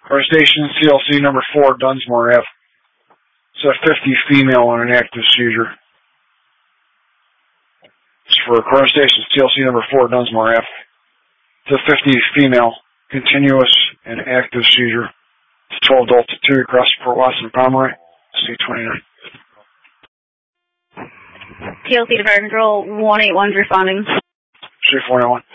Car station CLC number 4, Dunsmore Ave. It's a 50 female on an active seizure. It's for car station CLC number 4, Dunsmore Ave. It's a 50 female, continuous and active seizure. It's 12 Delta 2 across Port Watson Pomeroy, C29. TLC to Fire Control 181 responding. 3491.